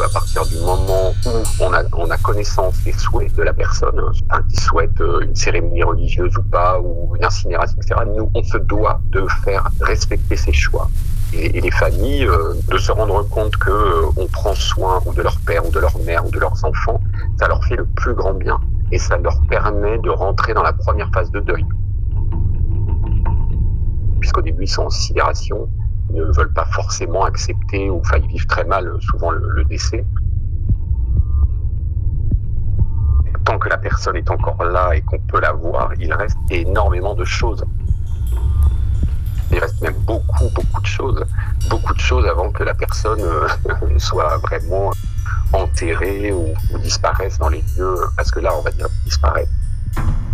à partir du moment où on a connaissance des souhaits de la personne, qui souhaite une cérémonie religieuse ou pas, ou une incinération, etc., nous, on se doit de faire respecter ses choix. Et les familles, de se rendre compte qu'on prend soin ou de leur père ou de leur mère ou de leurs enfants, ça leur fait le plus grand bien. Et ça leur permet de rentrer dans la première phase de deuil. Puisqu'au début, ils sont en sidération, ils ne veulent pas forcément accepter, ou enfin, ils vivent très mal souvent le décès. Tant que la personne est encore là et qu'on peut la voir, il reste énormément de choses. Il reste même beaucoup de choses avant que la personne soit vraiment enterrée ou disparaisse dans les lieux, parce que là, on va dire disparaître.